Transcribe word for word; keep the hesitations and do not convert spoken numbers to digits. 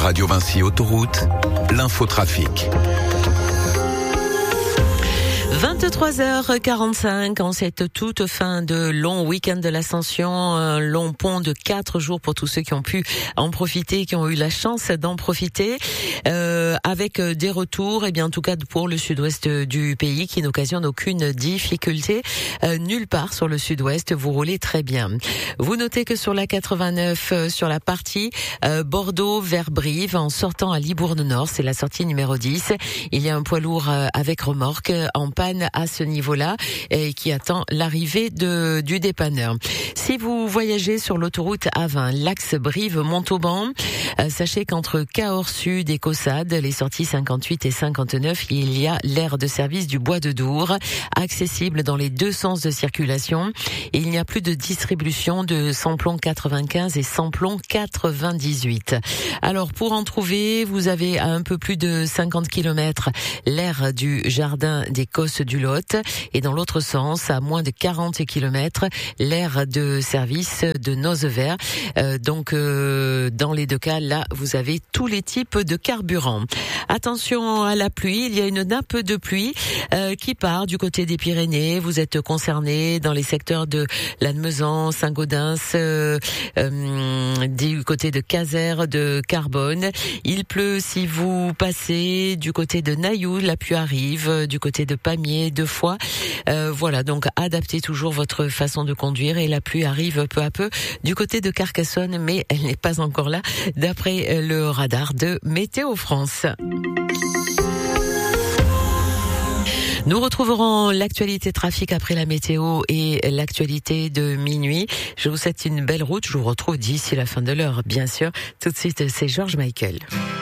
Radio Vinci Autoroute, l'infotrafic. vingt-trois heures quarante-cinq en cette toute fin de long week-end de l'Ascension, un long pont de quatre jours pour tous ceux qui ont pu en profiter, qui ont eu la chance d'en profiter, euh, avec des retours, et bien en tout cas pour le sud-ouest du pays, qui n'occasionne aucune difficulté euh, nulle part sur le sud-ouest. Vous roulez très bien. Vous notez que sur la quatre-vingt-neuf, euh, sur la partie euh, Bordeaux vers Brive, en sortant à Libourne-Nord, c'est la sortie numéro dix, il y a un poids lourd euh, avec remorque en panne à ce niveau-là et qui attend l'arrivée de du dépanneur. Si vous voyagez sur l'autoroute A vingt, l'axe Brive-Montauban, euh, sachez qu'entre Cahors Sud et Caussade, les sorties cinquante-huit et cinquante-neuf, il y a l'aire de service du Bois de Dour, accessible dans les deux sens de circulation. Et il n'y a plus de distribution de samplon quatre-vingt-quinze et samplon quatre-vingt-dix-huit. Alors pour en trouver, vous avez à un peu plus de cinquante kilomètres l'aire du Jardin des Cosses du Lot, et dans l'autre sens, à moins de quarante kilomètres, l'aire de service de Nozevert. Euh, donc, euh, dans les deux cas, là, vous avez tous les types de carburant. Attention à la pluie, il y a une nappe de pluie euh, qui part du côté des Pyrénées. Vous êtes concernés dans les secteurs de Lannemezan, Saint-Gaudens, euh, euh, du côté de Caser, de Carbone. Il pleut si vous passez du côté de Nailloux, la pluie arrive, du côté de Pamiers, deux fois. Euh, voilà, donc adaptez toujours votre façon de conduire, et la pluie arrive peu à peu du côté de Carcassonne, mais elle n'est pas encore là d'après le radar de Météo France. Nous retrouverons l'actualité trafic après la météo et l'actualité de minuit. Je vous souhaite une belle route. Je vous retrouve d'ici la fin de l'heure, bien sûr. Tout de suite, c'est George Michael.